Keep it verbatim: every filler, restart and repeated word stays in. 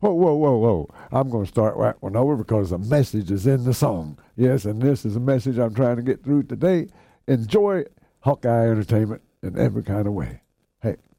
Whoa, whoa, whoa, whoa. I'm going to start that one over because the message is in the song. Yes, and this is a message I'm trying to get through today. Enjoy Hawkeye Entertainment in every kind of way. Hey.